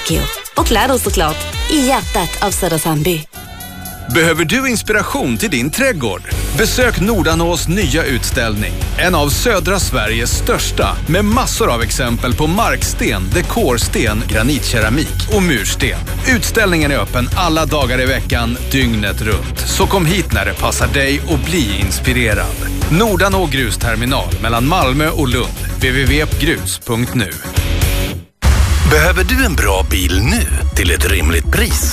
Akio. Och kläder såklart, i hjärtat av Söderhamnby. Behöver du inspiration till din trädgård? Besök Nordanås nya utställning. En av södra Sveriges största, med massor av exempel på marksten, dekorsten, granitkeramik och mursten. Utställningen är öppen alla dagar i veckan, dygnet runt. Så kom hit när det passar dig och bli inspirerad. Nordanå grusterminal mellan Malmö och Lund. www.grus.nu. Behöver du en bra bil nu till ett rimligt pris?